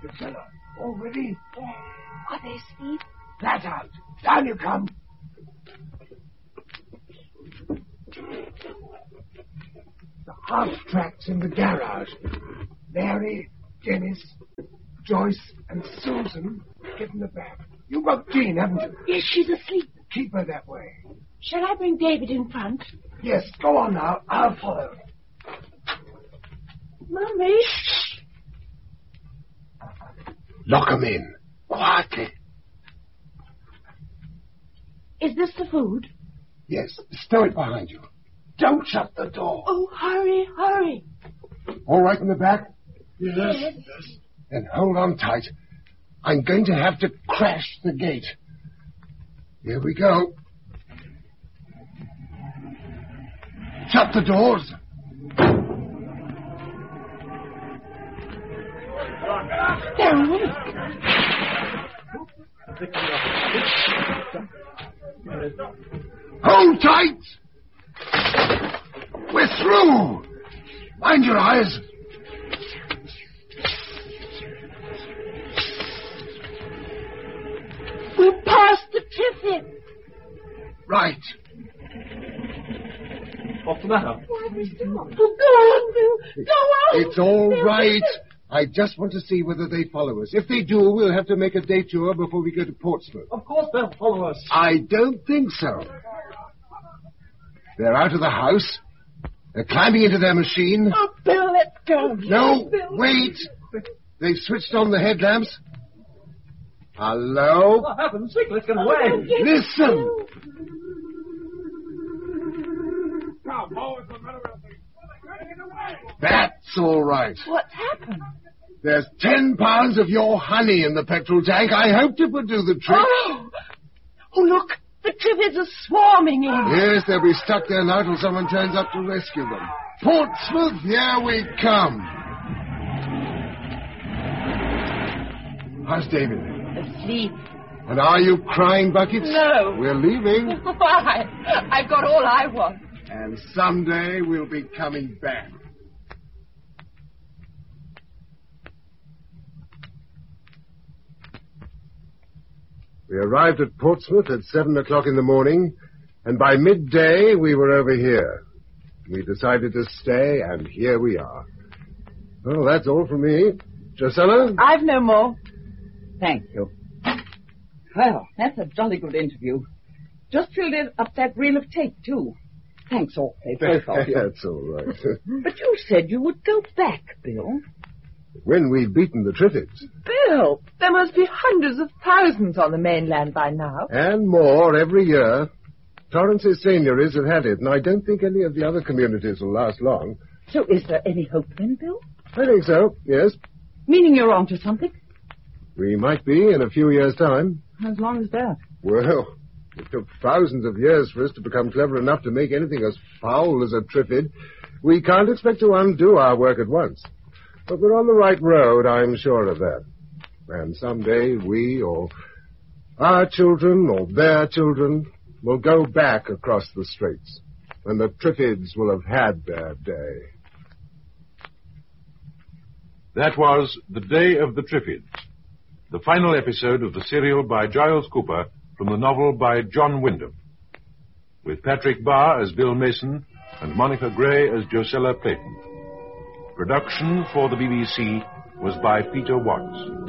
Drusilla, all ready? Are they asleep? Flat out. Down you come. The house tracks in the garage. Mary, Dennis, Joyce, and Susan get in the back. You got Jean, haven't you? Yes, she's asleep. Keep her that way. Shall I bring David in front? Yes, go on now. I'll follow. Mummy. Lock 'em in. Quietly. Is this the food? Yes, stow it behind you. Don't shut the door. Oh, hurry, hurry. All right in the back? Yes. Then hold on tight. I'm going to have to crash the gate. Here we go. Shut the doors. They're awake. Hold tight! We're through! Mind your eyes! We're past the Tiffin. Right. What's the matter? Why, Mr. Marshall, go on, Bill. Go on. It's all right. I just want to see whether they follow us. If they do, we'll have to make a day tour before we go to Portsmouth. Of course they'll follow us. I don't think so. They're out of the house. They're climbing into their machine. Oh, Bill, let's go. No, Bill. wait. They've switched on the headlamps. Hello? What happened? Quick, let's get away. Listen. That's all right. What's happened? There's 10 pounds of your honey in the petrol tank. I hoped it would do the trick. Oh, look. The Triffids are swarming in. Yes, they'll be stuck there now till someone turns up to rescue them. Portsmouth, here we come. How's David? Asleep. And are you crying buckets? No. We're leaving. Why? I've got all I want. And someday we'll be coming back. We arrived at Portsmouth at 7 o'clock in the morning, and by midday we were over here. We decided to stay, and here we are. Well, that's all from me. Drusilla? I've no more. Thank you. Well, that's a jolly good interview. Just filled in up that reel of tape, too. Thanks awfully, both of you. That's all right. But you said you would go back, Bill. When we've beaten the Triffids. Bill, there must be hundreds of thousands on the mainland by now. And more every year. Torrance's seigneuries have had it, and I don't think any of the other communities will last long. So is there any hope then, Bill? I think so, yes. Meaning you're on to something? We might be in a few years' time. As long as that. Well, it took thousands of years for us to become clever enough to make anything as foul as a Triffid. We can't expect to undo our work at once. But we're on the right road, I'm sure of that. And someday we, or our children, or their children, will go back across the straits. And the Triffids will have had their day. That was The Day of the Triffids, the final episode of the serial by Giles Cooper from the novel by John Wyndham, with Patrick Barr as Bill Mason and Monica Gray as Drusilla Clayton. Production for the BBC was by Peter Watts.